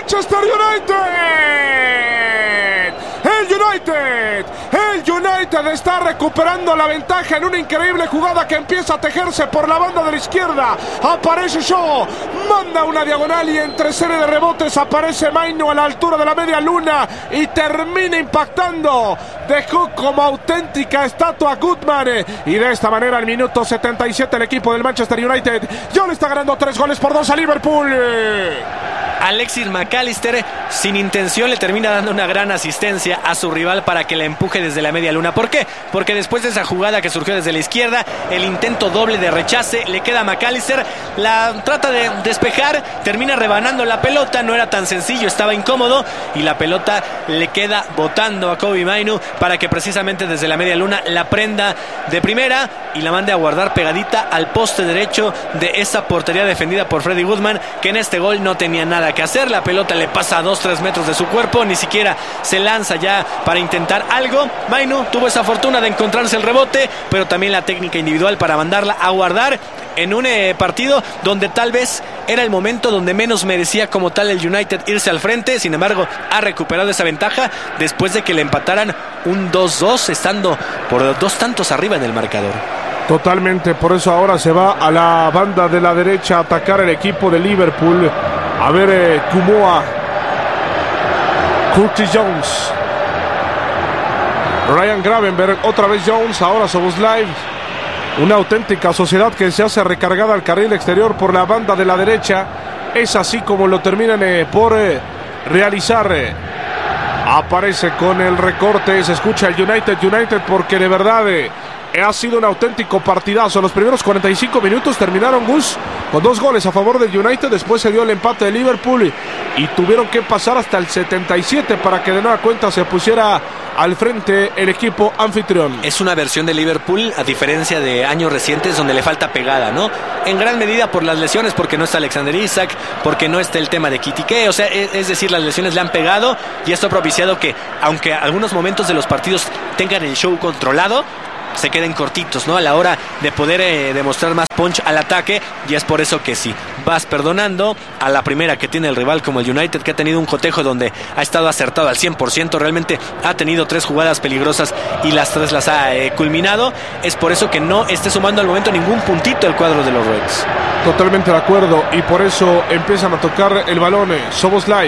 Manchester United. El United está recuperando la ventaja en una increíble jugada que empieza a tejerse por la banda de la izquierda. Aparece Shaw, manda una diagonal y entre serie de rebotes aparece Mainu a la altura de la media luna y termina impactando. Dejó como auténtica estatua a Goodman y de esta manera al minuto 77 el equipo del Manchester United ya le está ganando 3-2 a Liverpool. Alexis McAllister sin intención le termina dando una gran asistencia a su rival para que la empuje desde la media luna. ¿Por qué? Porque después de esa jugada que surgió desde la izquierda, el intento doble de rechace le queda a McAllister, la trata de despejar, termina rebanando la pelota, no era tan sencillo, estaba incómodo y la pelota le queda botando a Kobbie Mainoo para que precisamente desde la media luna la prenda de primera y la mande a guardar pegadita al poste derecho de esa portería defendida por Freddie Goodman, que en este gol no tenía nada que hacer. La pelota le pasa a 2-3 metros de su cuerpo, ni siquiera se lanza ya para intentar algo. Mainoo tuvo esa fortuna de encontrarse el rebote, pero también la técnica individual para mandarla a guardar en un partido donde tal vez era el momento donde menos merecía como tal el United irse al frente. Sin embargo, ha recuperado esa ventaja después de que le empataran un 2-2, estando por 2 tantos arriba en el marcador. Totalmente, por eso ahora se va a la banda de la derecha a atacar el equipo de Liverpool. A ver, Kumoa, Curtis Jones, Ryan Gravenberch, otra vez Jones, ahora Szoboszlai. Una auténtica sociedad que se hace recargada al carril exterior por la banda de la derecha. Es así como lo terminan por realizar. Aparece con el recorte, se escucha el United porque de verdad ha sido un auténtico partidazo. Los primeros 45 minutos terminaron, Gus, con 2 goles a favor del United. Después se dio el empate de Liverpool y tuvieron que pasar hasta el 77 para que de nueva cuenta se pusiera al frente el equipo anfitrión. Es una versión de Liverpool a diferencia de años recientes donde le falta pegada, ¿no? En gran medida por las lesiones, porque no está Alexander Isak, porque no está el tema de Kitike, o sea, es decir, las lesiones le han pegado y esto ha propiciado que, aunque algunos momentos de los partidos tengan el show controlado, se queden cortitos, ¿no? A la hora de poder demostrar más punch al ataque, y es por eso que sí, vas perdonando a la primera que tiene el rival como el United, que ha tenido un cotejo donde ha estado acertado al 100%, realmente ha tenido 3 jugadas peligrosas y las 3 las ha culminado. Es por eso que no esté sumando al momento ningún puntito el cuadro de los Reds. Totalmente de acuerdo, y por eso empiezan a tocar el balón. Szoboszlai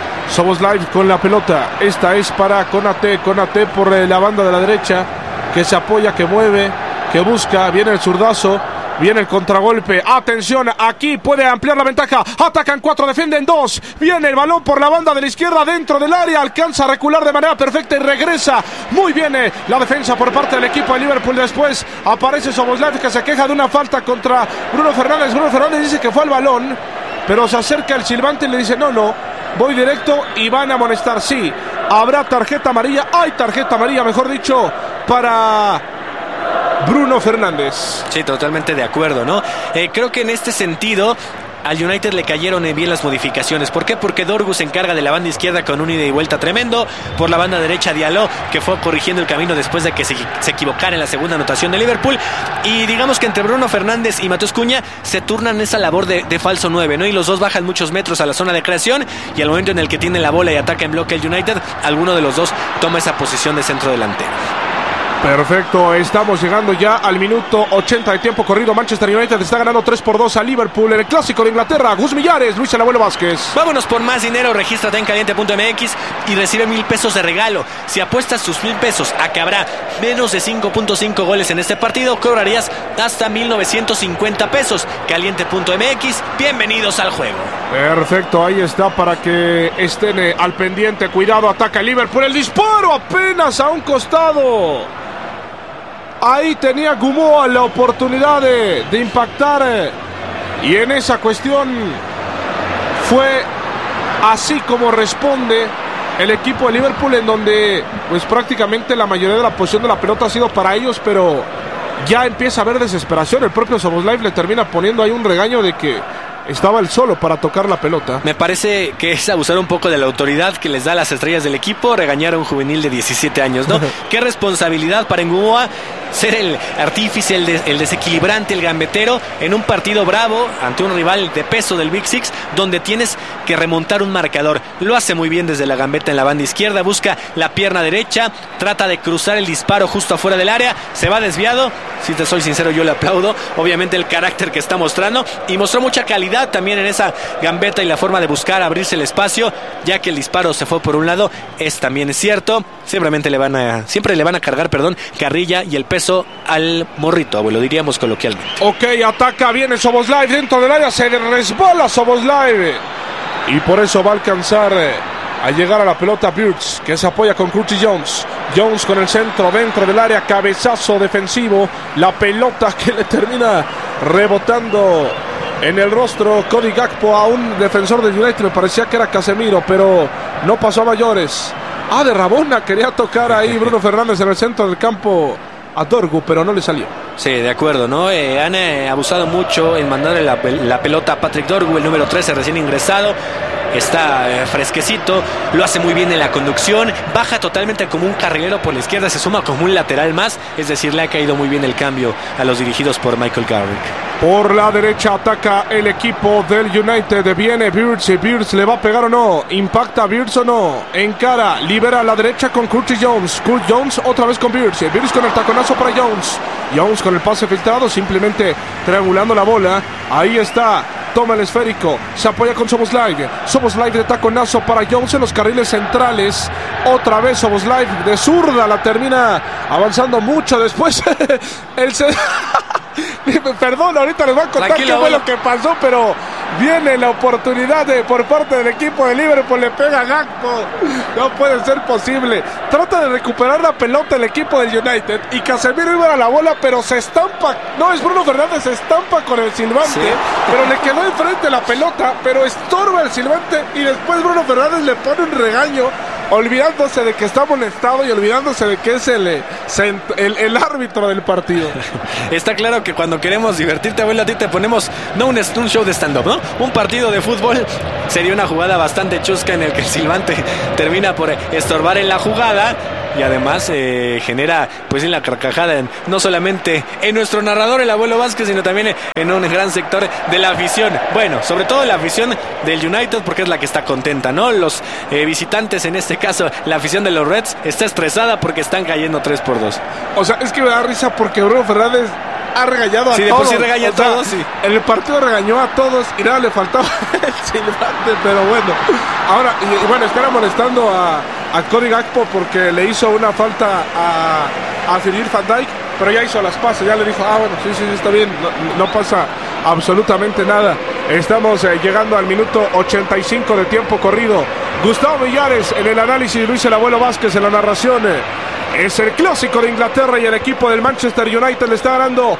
con la pelota, esta es para Konate por la banda de la derecha, que se apoya, que mueve, que busca, viene el zurdazo, viene el contragolpe, atención, aquí puede ampliar la ventaja, atacan 4, defienden 2, viene el balón por la banda de la izquierda dentro del área, alcanza a recular de manera perfecta y regresa, muy bien la defensa por parte del equipo de Liverpool. Después aparece Szoboszlai, que se queja de una falta contra Bruno Fernández dice que fue al balón, pero se acerca el silbante y le dice no, voy directo y van a amonestar. Sí, habrá tarjeta amarilla, hay tarjeta amarilla, mejor dicho, para Bruno Fernández. Sí, totalmente de acuerdo, ¿no? Creo que en este sentido al United le cayeron bien las modificaciones. ¿Por qué? Porque Dorgu se encarga de la banda izquierda con un ida y vuelta tremendo. Por la banda derecha, Diallo, que fue corrigiendo el camino después de que se equivocara en la segunda anotación de Liverpool. Y digamos que entre Bruno Fernández y Matheus Cunha se turnan esa labor de falso 9, ¿no? Y los dos bajan muchos metros a la zona de creación, y al momento en el que tiene la bola y ataca en bloque el United, alguno de los dos toma esa posición de centro delantero. Perfecto, estamos llegando ya al minuto 80 de tiempo corrido. Manchester United está ganando 3-2 a Liverpool en el Clásico de Inglaterra. Gus Millares, Luis el Abuelo Vázquez. Vámonos por más dinero, regístrate en caliente.mx y recibe 1,000 pesos de regalo. Si apuestas tus 1,000 pesos a que habrá menos de 5.5 goles en este partido, cobrarías hasta 1,950 pesos. Caliente.mx, bienvenidos al juego. Perfecto, ahí está para que estén al pendiente. Cuidado, ataca Liverpool, el disparo apenas a un costado. Ahí tenía Gumoa la oportunidad de impactar, y en esa cuestión fue así como responde el equipo de Liverpool, en donde pues prácticamente la mayoría de la posición de la pelota ha sido para ellos, pero ya empieza a haber desesperación. El propio Szoboszlai le termina poniendo ahí un regaño de que estaba él solo para tocar la pelota. Me parece que es abusar un poco de la autoridad que les da a las estrellas del equipo, regañar a un juvenil de 17 años, ¿no? Qué responsabilidad para Ngumoa. ser el artífice, el desequilibrante, el gambetero en un partido bravo ante un rival de peso del Big Six, donde tienes que remontar un marcador. Lo hace muy bien desde la gambeta en la banda izquierda, busca la pierna derecha, trata de cruzar el disparo justo afuera del área, se va desviado. Si te soy sincero, yo le aplaudo, obviamente, el carácter que está mostrando, y mostró mucha calidad también en esa gambeta y la forma de buscar abrirse el espacio, ya que el disparo se fue por un lado. También es cierto, siempre le van a cargar, carrilla y el peso al morrito, abuelo, diríamos coloquialmente. Ok, ataca, viene Szoboszlai dentro del área, se resbala Szoboszlai y por eso va a alcanzar a llegar a la pelota Birch, que se apoya con Curtis Jones. Jones con el centro dentro del área, cabezazo defensivo, la pelota que le termina rebotando en el rostro Cody Gakpo a un defensor del United. Me parecía que era Casemiro, pero no pasó a mayores. De Rabona quería tocar ahí Bruno Fernández en el centro del campo a Dorgu, pero no le salió. Sí, de acuerdo, ¿no? Han abusado mucho en mandarle la pelota a Patrick Dorgu, el número 13, recién ingresado. Está fresquecito, lo hace muy bien en la conducción, baja totalmente como un carrilero por la izquierda, se suma como un lateral más, es decir, le ha caído muy bien el cambio a los dirigidos por Michael Carrick. Por la derecha ataca el equipo del United, viene Birch, Birch le va a pegar o no, impacta Birch o no, encara, libera a la derecha con Curtis Jones, Jones otra vez con Birch con el taconazo para Jones con el pase filtrado, simplemente triangulando la bola, ahí está. Toma el esférico, se apoya con Szoboszlai de taconazo para Jones en los carriles centrales. Otra vez Szoboszlai de zurda, la termina avanzando mucho después. Perdón, ahorita les voy a contar tranquilo, qué fue lo que pasó, pero viene la oportunidad por parte del equipo de Liverpool, le pega a Gakpo, no puede ser posible. Trata de recuperar la pelota el equipo del United y Casemiro iba a la bola, pero se estampa, no es Bruno Fernández, se estampa con el silbante, sí. Pero le quedó enfrente la pelota, pero estorba el silbante y después Bruno Fernández le pone un regaño, olvidándose de que está amonestado y olvidándose de que es el árbitro del partido. Está claro que cuando queremos divertirte, abuelo, a ti te ponemos no un show de stand-up, ¿no? Un partido de fútbol. Sería una jugada bastante chusca en el que el silbante termina por estorbar en la jugada y además genera pues en la carcajada no solamente en nuestro narrador, el abuelo Vázquez, sino también en un gran sector de la afición. Bueno, sobre todo la afición del United, porque es la que está contenta, ¿no? Los visitantes, en este caso la afición de los Reds, está estresada porque están cayendo 3-2. O sea, es que me da risa porque Bruno Fernández ha regañado a todos. Sí, de por sí regaña a todos, sí. En el partido regañó a todos y nada le faltaba el silbante, pero bueno. Ahora, y bueno, estará molestando a Cody Gakpo porque le hizo una falta a Virgil van Dijk, pero ya hizo las pases, ya le dijo, bueno, sí, está bien, no pasa absolutamente nada. Estamos llegando al minuto 85 de tiempo corrido. Gustavo Millares en el análisis, Luis el Abuelo Vázquez en la narración. Es el clásico de Inglaterra y el equipo del Manchester United le está ganando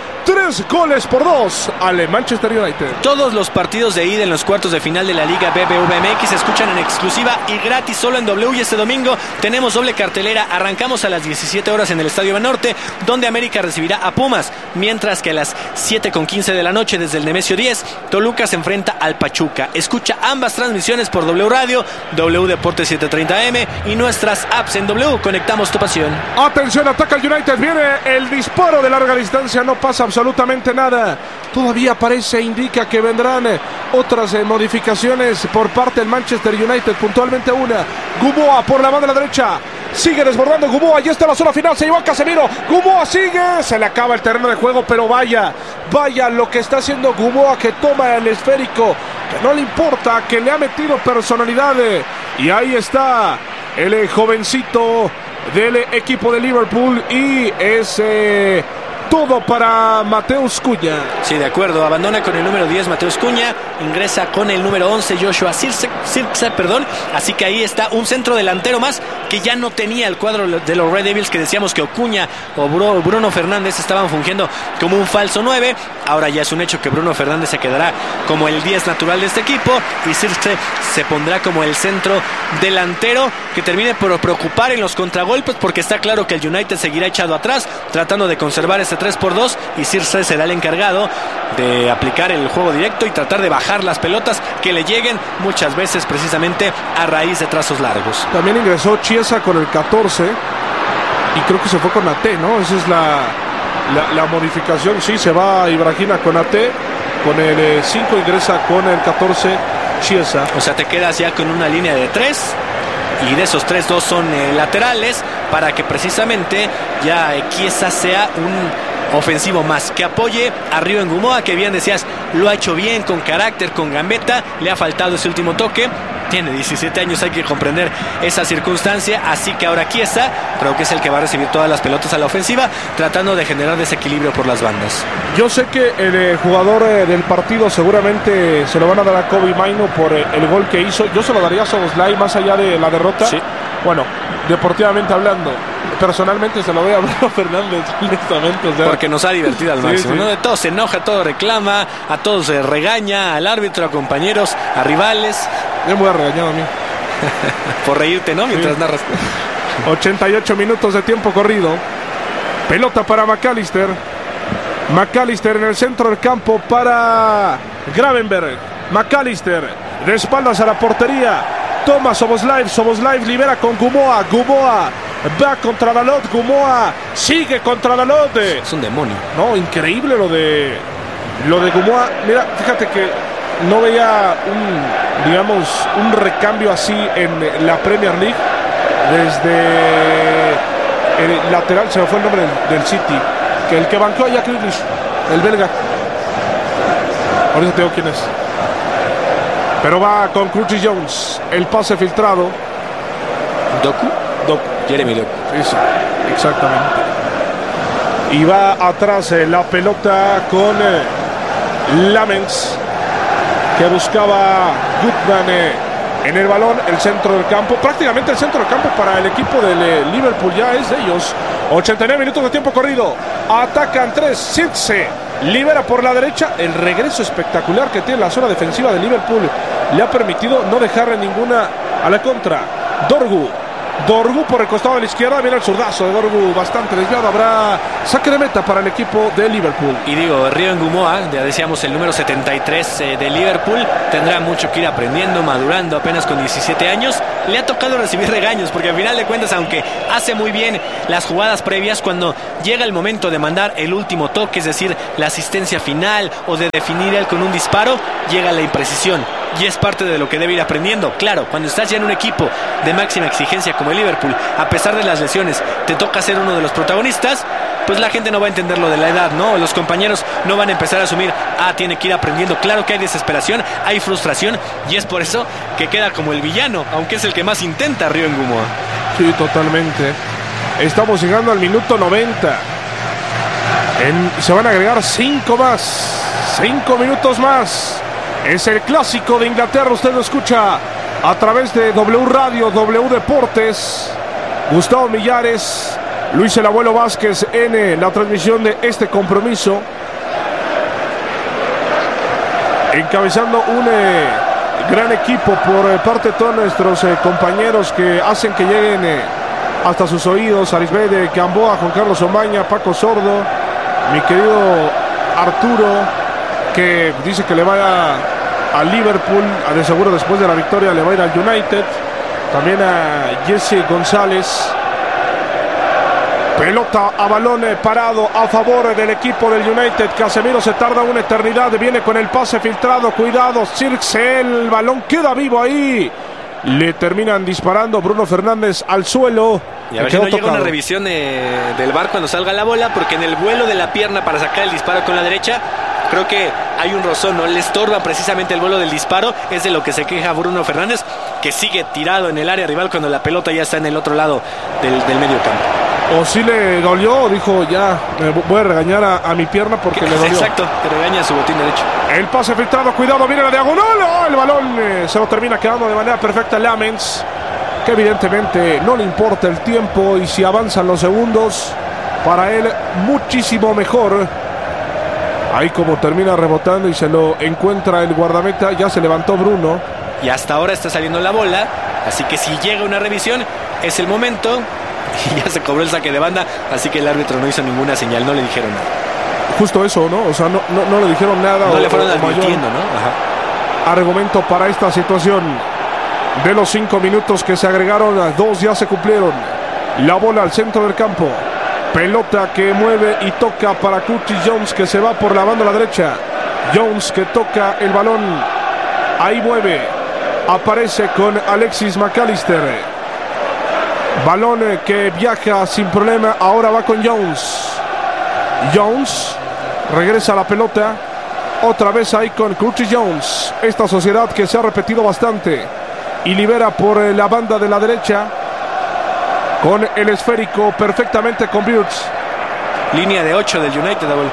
3-2 al Manchester United. Todos los partidos de ida en los cuartos de final de la Liga BBVA MX se escuchan en exclusiva y gratis solo en W, y este domingo tenemos doble cartelera. Arrancamos a las 17 horas en el Estadio Banorte, donde América recibirá a Pumas, mientras que a las 7:15 de la noche desde el Nemesio 10, Toluca se enfrenta al Pachuca. Escucha ambas transmisiones por W Radio, W Deportes 730M y nuestras apps en W. Conectamos tu pasión. Atención, ataca el United, viene el disparo de larga distancia, no pasa absolutamente nada. Todavía parece, indica que vendrán otras modificaciones por parte del Manchester United, puntualmente una. Gumoa por la banda de la derecha, sigue desbordando Gumoa, ya está la zona final, se llevó a Casemiro, Gumoa sigue, se le acaba el terreno de juego, pero vaya lo que está haciendo Gumoa, que toma el esférico, que no le importa, que le ha metido personalidad, y ahí está el jovencito del equipo de Liverpool, y es todo para Mateus Cunha. Sí, de acuerdo, abandona con el número 10 Mateus Cunha, ingresa con el número 11 Joshua Zirkzee, así que ahí está un centro delantero más que ya no tenía el cuadro de los Red Devils, que decíamos que Cunha o Bruno Fernández estaban fungiendo como un falso 9, ahora ya es un hecho que Bruno Fernández se quedará como el 10 natural de este equipo y Zirkzee se pondrá como el centro delantero, que termine por preocupar en los contragolpes, porque está claro que el United seguirá echado atrás, tratando de conservar ese 3-2, y Zirkzee será el encargado de aplicar el juego directo y tratar de bajar las pelotas que le lleguen, muchas veces precisamente a raíz de trazos largos. También ingresó Chiesa con el 14 y creo que se fue con AT, ¿no? Esa es la modificación. Sí, se va Ibrahima Konate. Con el 5 ingresa con el 14 Chiesa. O sea, te quedas ya con una línea de 3. Y de esos 3, 2 son laterales. Para que precisamente ya Chiesa sea un ofensivo más. Que apoye a Río Ngumoa, que bien decías, lo ha hecho bien, con carácter, con gambeta. Le ha faltado ese último toque. Tiene 17 años, hay que comprender esa circunstancia. Así que ahora Chiesa creo que es el que va a recibir todas las pelotas a la ofensiva, tratando de generar desequilibrio por las bandas. Yo sé que el jugador del partido seguramente se lo van a dar a Kobbie Mainoo por el gol que hizo. Yo se lo daría a Szoboszlai más allá de la derrota. Sí. Bueno, deportivamente hablando, personalmente se lo doy a Bruno Fernández, honestamente. O sea, porque nos ha divertido al máximo, sí. ¿no? De todo se enoja, todo reclama, a todos se regaña, al árbitro, a compañeros, a rivales. Ya me voy a regañar a mí. Por reírte, ¿no? Mientras narras. 88 minutos de tiempo corrido. Pelota para McAllister. McAllister en el centro del campo para Gravenberch. McAllister de espaldas a la portería. Toma Szoboszlai libera con Gumoa. Gumoa va contra Dalot. Gumoa sigue contra Dalot. Es un demonio. No, increíble lo de Gumoa. Mira, fíjate que no veía un recambio así en la Premier League desde el lateral, se me fue el nombre del City, que el que bancó a Jack Grealish, el belga. Ahorita te digo quién es. Pero va con Curtis Jones. El pase filtrado. ¿Doku? Jeremy Doku. Sí, exactamente. Y va atrás la pelota con Lamens, que buscaba Gutman en el balón, el centro del campo. Prácticamente el centro del campo para el equipo del Liverpool ya es de ellos. 89 minutos de tiempo corrido. Atacan 3. Sirse libera por la derecha. El regreso espectacular que tiene la zona defensiva de Liverpool le ha permitido no dejarle ninguna a la contra. Dorgu por el costado de la izquierda. Viene el zurdazo de Dorgu, bastante desviado. Habrá saque de meta para el equipo de Liverpool. Y digo, Río Ngumoa, ya decíamos el número 73 de Liverpool, tendrá mucho que ir aprendiendo, madurando, apenas con 17 años. Le ha tocado recibir regaños, porque al final de cuentas, aunque hace muy bien las jugadas previas, cuando llega el momento de mandar el último toque, es decir, la asistencia final o de definir él con un disparo, llega la imprecisión. Y es parte de lo que debe ir aprendiendo. Claro, cuando estás ya en un equipo de máxima exigencia como el Liverpool, a pesar de las lesiones, te toca ser uno de los protagonistas, pues la gente no va a entender lo de la edad, ¿no? Los compañeros no van a empezar a asumir, tiene que ir aprendiendo. Claro que hay desesperación, hay frustración, y es por eso que queda como el villano, aunque es el que más intenta Río Ngumoa. Sí, totalmente. Estamos llegando al minuto 90. Se van a agregar 5 más. 5 minutos más. Es el clásico de Inglaterra, usted lo escucha a través de W Radio, W Deportes. Gustavo Millares, Luis el Abuelo Vázquez en la transmisión de este compromiso. Encabezando un gran equipo por parte de todos nuestros compañeros que hacen que lleguen hasta sus oídos. Arisbede Gamboa, Juan Carlos Omaña, Paco Sordo, mi querido Arturo, que dice que le va a Liverpool, de seguro después de la victoria le va a ir al United. También a Jesse González. Pelota a balón parado a favor del equipo del United. Casemiro se tarda una eternidad, viene con el pase filtrado, cuidado, Sirkzee, el balón queda vivo ahí. Le terminan disparando Bruno Fernández al suelo. Y a ver si no llega una revisión del VAR cuando salga la bola, porque en el vuelo de la pierna para sacar el disparo con la derecha, creo que hay un rozón, ¿no? Le estorba precisamente el vuelo del disparo. Es de lo que se queja Bruno Fernández, que sigue tirado en el área rival cuando la pelota ya está en el otro lado del medio campo. O sí le dolió, dijo, ya voy a regañar a mi pierna porque le dolió. Exacto, que regaña su botín derecho. El pase filtrado, cuidado, viene la diagonal. El balón se lo termina quedando de manera perfecta Lamens, que evidentemente no le importa el tiempo, y si avanzan los segundos, para él muchísimo mejor. Ahí como termina rebotando y se lo encuentra el guardameta. Ya se levantó Bruno. Y hasta ahora está saliendo la bola, así que si llega una revisión, es el momento. Y ya se cobró el saque de banda, así que el árbitro no hizo ninguna señal, no le dijeron nada. Justo eso, ¿no? O sea, no le dijeron nada. No le fueron advirtiendo, ¿no? Ajá. Argumento para esta situación. De los 5 minutos que se agregaron, 2 ya se cumplieron. La bola al centro del campo. Pelota que mueve y toca para Curtis Jones, que se va por la banda a la derecha. Jones que toca el balón. Ahí mueve. Aparece con Alexis McAllister. Balón que viaja sin problema. Ahora va con Jones. Jones regresa a la pelota. Otra vez ahí con Curtis Jones. Esta sociedad que se ha repetido bastante. Y libera por la banda de la derecha. Con el esférico perfectamente con Birds. Línea de 8 del United, abuelo.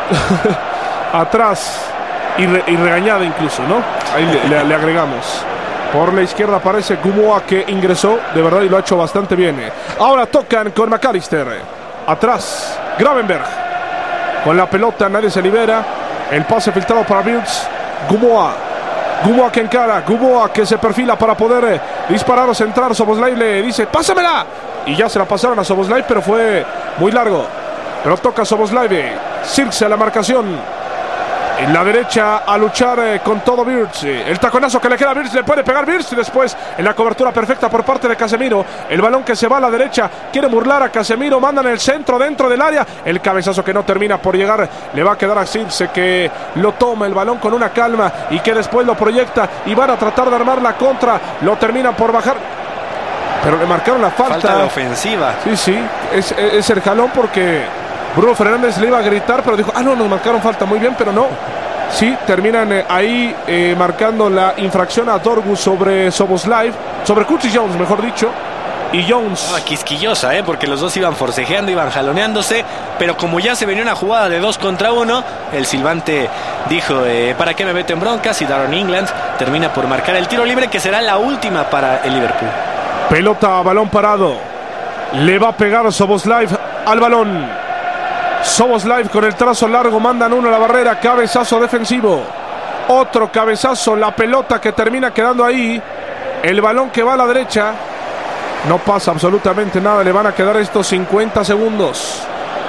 Atrás. Y regañada incluso, ¿no? Ahí le agregamos. Por la izquierda aparece Gumoa, que ingresó de verdad y lo ha hecho bastante bien. Ahora tocan con McAllister. Atrás, Gravenberg. Con la pelota, nadie se libera. El pase filtrado para Birds. Gumoa que encara. Gumoa que se perfila para poder disparar o centrar. Szoboszlai le dice, pásamela. Y ya se la pasaron a Szoboszlai, pero fue muy largo. Pero toca Szoboszlai. Circe a la marcación. En la derecha a luchar con todo Birds. El taconazo que le queda a Birds, le puede pegar Birds. Después en la cobertura perfecta por parte de Casemiro. El balón que se va a la derecha. Quiere burlar a Casemiro. Manda en el centro dentro del área. El cabezazo que no termina por llegar. Le va a quedar a Circe, que lo toma el balón con una calma y que después lo proyecta. Y van a tratar de armar la contra. Lo terminan por bajar. Pero le marcaron la falta. Falta de ofensiva. Sí. Es el jalón porque Bruno Fernández le iba a gritar, pero dijo, no, nos marcaron falta, muy bien, pero no. Sí, terminan ahí marcando la infracción a Dorgu sobre Szoboszlai, sobre Curtis Jones, mejor dicho. Y Jones. Quisquillosa, porque los dos iban forcejeando, iban jaloneándose, pero como ya se venía una jugada de 2 contra 1, el silbante dijo, ¿para qué me meto en broncas? Y Darren England termina por marcar el tiro libre, que será la última para el Liverpool. Pelota, balón parado. Le va a pegar Szoboszlai al balón. Szoboszlai con el trazo largo, mandan uno a la barrera, cabezazo defensivo. Otro cabezazo, la pelota que termina quedando ahí. El balón que va a la derecha. No pasa absolutamente nada, le van a quedar estos 50 segundos.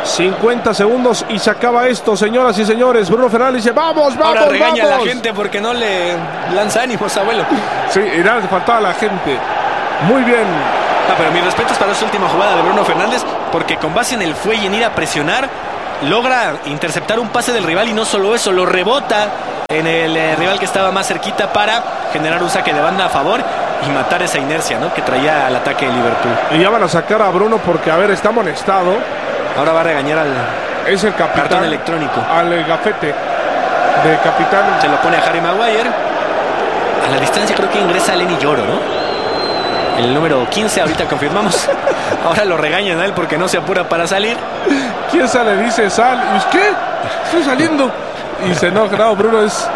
50 segundos y se acaba esto, señoras y señores. Bruno Fernández dice, vamos. Ahora regaña a la gente porque no le lanza ánimos, abuelo. Sí, y nada, le faltaba a la gente. Muy bien. Pero mis respetos para esa última jugada de Bruno Fernández, porque con base en el fuelle y en ir a presionar, logra interceptar un pase del rival y no solo eso, lo rebota en el rival que estaba más cerquita para generar un saque de banda a favor y matar esa inercia, ¿no?, que traía al ataque de Liverpool. Y ya van a sacar a Bruno porque, está amonestado. Ahora va a regañar al cartón electrónico. Al gafete de capitán. Se lo pone a Harry Maguire. A la distancia creo que ingresa Lenny Yoro, ¿no? El número 15, ahorita confirmamos. Ahora lo regañan a él porque no se apura para salir. ¿Quién sale? Dice sal. ¿Y qué? Estoy saliendo. Y se enoja. No, Bruno es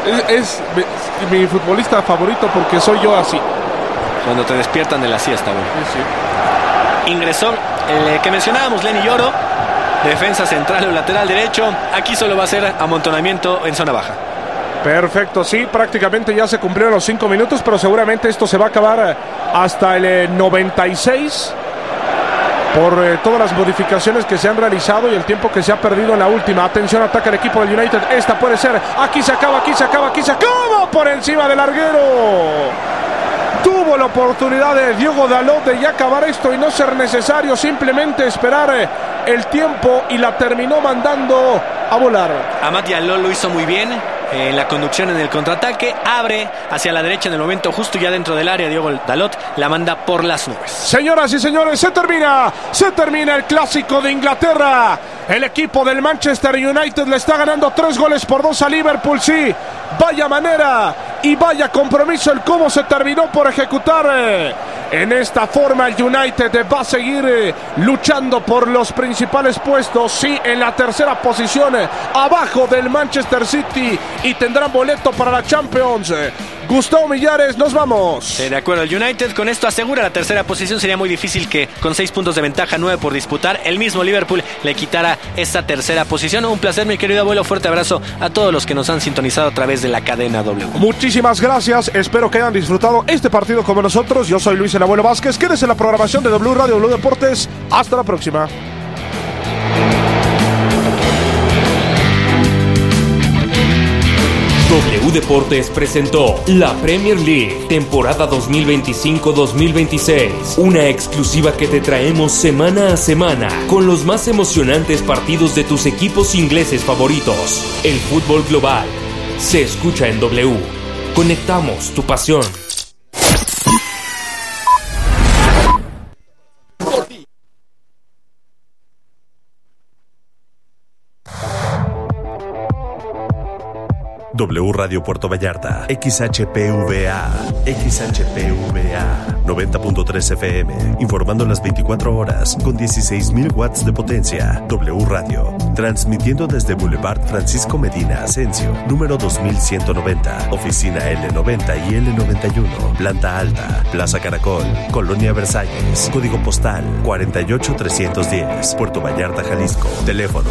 mi futbolista favorito porque soy yo así. Cuando te despiertan de la siesta, güey. Sí. Ingresó el que mencionábamos, Lenny Yoro. Defensa central o lateral derecho. Aquí solo va a ser amontonamiento en zona baja. Perfecto, sí, prácticamente ya se cumplieron los 5 minutos, pero seguramente esto se va a acabar hasta el 96 por todas las modificaciones que se han realizado y el tiempo que se ha perdido en la última. Atención, ataca el equipo del United, esta puede ser, aquí se acaba, por encima del larguero. Tuvo la oportunidad de Diogo Dalot de ya acabar esto y no ser necesario, simplemente esperar el tiempo y la terminó mandando a volar. Amad Diallo lo hizo muy bien en la conducción en el contraataque, abre hacia la derecha en el momento justo ya dentro del área. Diogo Dalot la manda por las nubes. Señoras y señores, se termina el clásico de Inglaterra. El equipo del Manchester United le está ganando 3-2 a Liverpool. Sí, vaya manera y vaya compromiso el cómo se terminó por ejecutar. En esta forma el United va a seguir luchando por los principales puestos. Sí, en la tercera posición, abajo del Manchester City, y tendrán boleto para la Champions. Gustavo Millares, nos vamos. Sí, de acuerdo, el United con esto asegura la tercera posición. Sería muy difícil que con 6 puntos de ventaja, 9 por disputar, el mismo Liverpool le quitara esta tercera posición. Un placer, mi querido abuelo. Fuerte abrazo a todos los que nos han sintonizado a través de la cadena W. Muchísimas gracias, espero que hayan disfrutado este partido como nosotros. Yo soy Luis el Abuelo Vázquez. Quédese en la programación de W Radio, W Deportes. Hasta la próxima. W W Deportes presentó la Premier League, temporada 2025-2026. Una exclusiva que te traemos semana a semana, con los más emocionantes partidos de tus equipos ingleses favoritos. El fútbol global se escucha en W. Conectamos tu pasión. W Radio Puerto Vallarta, XHPVA, 90.3 FM, informando las 24 horas con 16.000 watts de potencia. W Radio, transmitiendo desde Boulevard Francisco Medina Asensio, número 2190, oficina L90 y L91, planta alta, Plaza Caracol, Colonia Versalles, código postal 48310, Puerto Vallarta, Jalisco, teléfono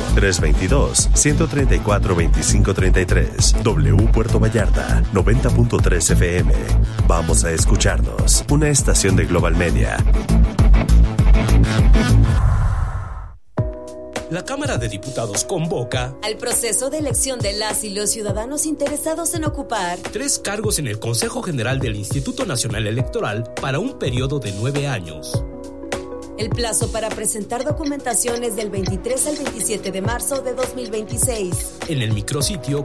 322-134-2533. W Puerto Vallarta, 90.3 FM. Vamos a escucharnos. Una estación de Global Media. La Cámara de Diputados convoca al proceso de elección de las y los ciudadanos interesados en ocupar 3 cargos en el Consejo General del Instituto Nacional Electoral para un periodo de 9 años. El plazo para presentar documentación es del 23 al 27 de marzo de 2026. En el micrositio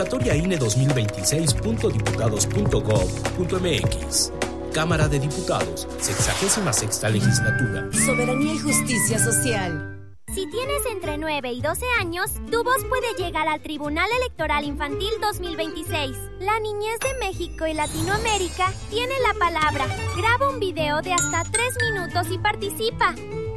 convocatoriaine2026.diputados.gov.mx. Cámara de Diputados, 66ª Legislatura. Soberanía y justicia social. Si tienes entre 9 y 12 años, tu voz puede llegar al Tribunal Electoral Infantil 2026. La niñez de México y Latinoamérica tiene la palabra. Graba un video de hasta 3 minutos y participa.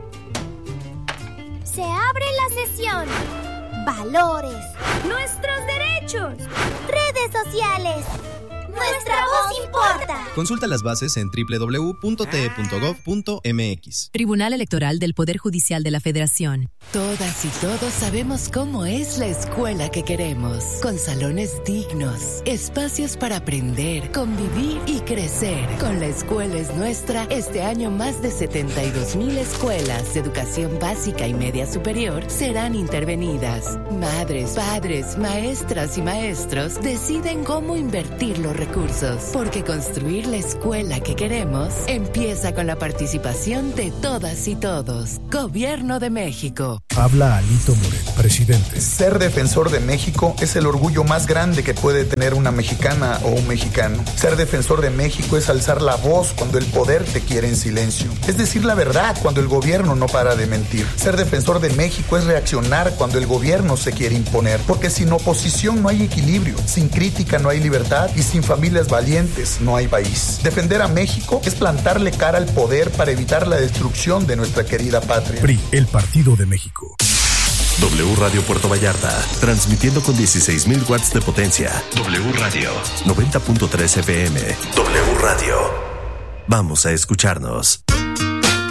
Se abre la sesión. Valores. Nuestros derechos. Redes sociales. Nuestra voz importa. Consulta las bases en www.te.gov.mx. Tribunal Electoral del Poder Judicial de la Federación. Todas y todos sabemos cómo es la escuela que queremos. Con salones dignos, espacios para aprender, convivir y crecer. Con La Escuela es Nuestra, este año más de 72,000 escuelas de educación básica y media superior serán intervenidas. Madres, padres, maestras y maestros deciden cómo invertir los recursos, porque construir la escuela que queremos empieza con la participación de todas y todos. Gobierno de México. Habla Alito Moreno, presidente. Ser defensor de México es el orgullo más grande que puede tener una mexicana o un mexicano. Ser defensor de México es alzar la voz cuando el poder te quiere en silencio. Es decir la verdad cuando el gobierno no para de mentir. Ser defensor de México es reaccionar cuando el gobierno se quiere imponer. Porque sin oposición no hay equilibrio, sin crítica no hay libertad y sin familias valientes no hay país. Defender a México es plantarle cara al poder para evitar la destrucción de nuestra querida patria. PRI, el Partido de México. W Radio Puerto Vallarta, transmitiendo con 16,000 watts de potencia. W Radio, 90.3 FM. W Radio. Vamos a escucharnos.